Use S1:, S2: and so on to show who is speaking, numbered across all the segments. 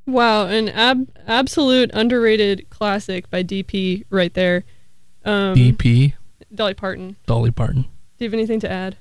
S1: Wow, an absolute underrated classic by DP right there.
S2: DP?
S1: Dolly Parton.
S2: Dolly Parton.
S1: Do you have anything to add?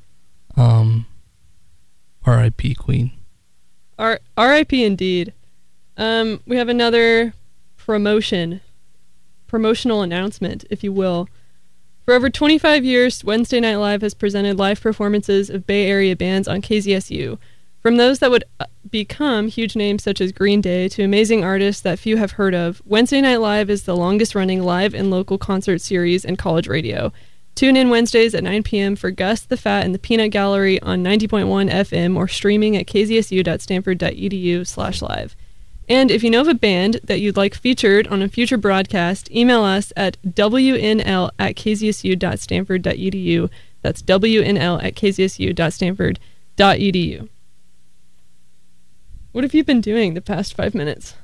S2: R.I.P. Queen.
S1: R.I.P. indeed. We have another promotional announcement, if you will. For over 25 years, Wednesday Night Live has presented live performances of Bay Area bands on KZSU. From those that would become huge names such as Green Day to amazing artists that few have heard of, Wednesday Night Live is the longest-running live and local concert series in college radio. Tune in Wednesdays at 9 p.m. for Gus the Fat and the Peanut Gallery on 90.1 FM or streaming at kzsu.stanford.edu/live. And if you know of a band that you'd like featured on a future broadcast, email us at wnl@kzsu.stanford.edu. That's wnl@kzsu.stanford.edu. What have you been doing the past 5 minutes?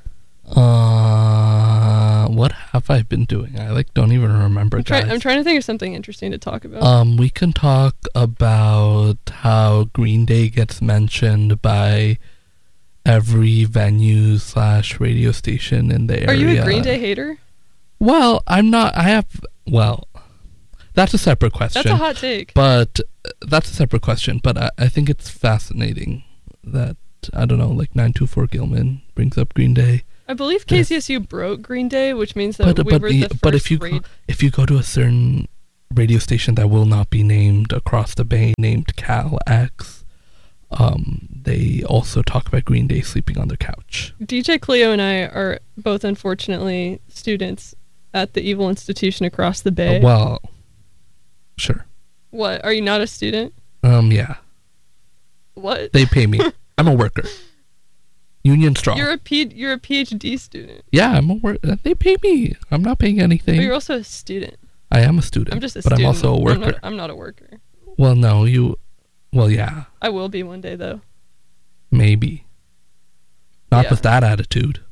S2: What have I been doing? I don't even remember, guys.
S1: I'm trying to think of something interesting to talk about.
S2: We can talk about how Green Day gets mentioned by every venue/radio station in the area.
S1: Are you a Green Day hater?
S2: Well, I'm not. That's a separate question.
S1: That's a hot take.
S2: But that's a separate question. But I think it's fascinating that, I don't know, 924 Gilman brings up Green Day.
S1: I believe KZSU broke Green Day, which means that we were the first.
S2: But if you go to a certain radio station that will not be named across the bay, named Cal X, they also talk about Green Day sleeping on their couch.
S1: DJ Cleo and I are both, unfortunately, students at the evil institution across the bay.
S2: Well, sure.
S1: What? Are you not a student?
S2: Yeah.
S1: What?
S2: They pay me. I'm a worker. Union strong.
S1: You're a PhD student.
S2: Yeah, I'm a worker. They pay me. I'm not paying anything.
S1: But you're also a student.
S2: I am a student.
S1: I'm just a
S2: student. But I'm also a worker.
S1: I'm not a worker.
S2: Well, no, you... Well, yeah.
S1: I will be one day, though.
S2: Maybe. Not with that attitude.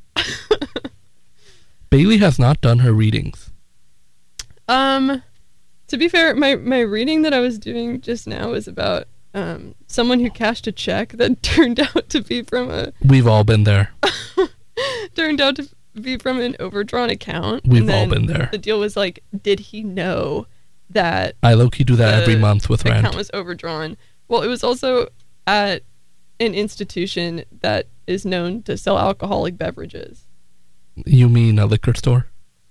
S2: Bailey has not done her readings.
S1: To be fair, my reading that I was doing just now was about someone who cashed a check that turned out to be from a...
S2: We've all been there.
S1: Turned out to be from an overdrawn account.
S2: We've all been there.
S1: The deal was did he know that...
S2: I low-key do that every month with rent.
S1: The account was overdrawn. Well, it was also at an institution that is known to sell alcoholic beverages.
S2: You mean a liquor store?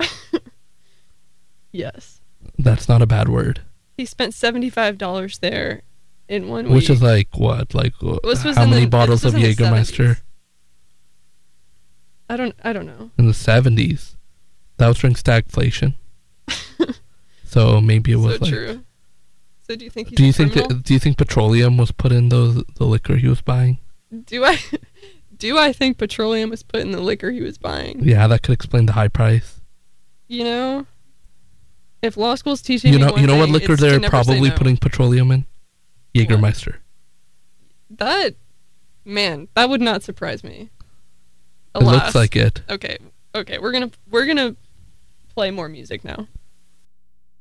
S1: Yes.
S2: That's not a bad word.
S1: He spent $75 there in 1 week.
S2: Which is what? How many bottles of Jägermeister?
S1: I don't know.
S2: In the 70s. That was during stagflation. So maybe it was
S1: so true. So do you think he's
S2: do you think petroleum was put in the liquor he was buying?
S1: Do I think petroleum was put in the liquor he was buying?
S2: Yeah, that could explain the high price.
S1: If law school's teaching
S2: you know what liquor they're probably putting petroleum in? Jägermeister.
S1: That would not surprise me.
S2: Alas. It looks like it.
S1: Okay, we're gonna play more music now.